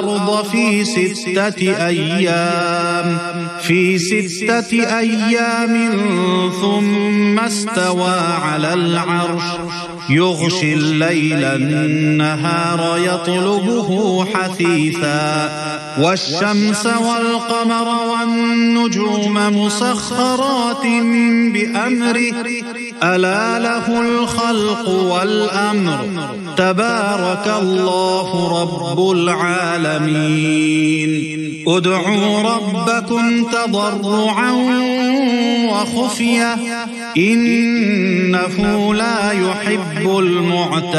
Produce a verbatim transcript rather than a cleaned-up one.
الأرض في ستة أيام في ستة أيام ثم استوى على العرش يغشي الليل النهار يطلبه حثيثا والشمس والقمر والنجوم مسخرات بأمره ألا له الخلق والأمر تبارك الله رب العالمين ادعوا ربكم تضرعا وخفية إنه لا يحب المعتدين.